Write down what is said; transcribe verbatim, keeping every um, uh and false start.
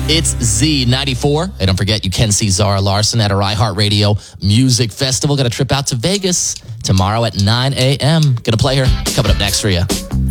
It's Z ninety-four. And don't forget, you can see Zara Larson at our iHeartRadio Music Festival. Got a trip out to Vegas tomorrow at nine a.m. Gonna play her. Coming up next for you.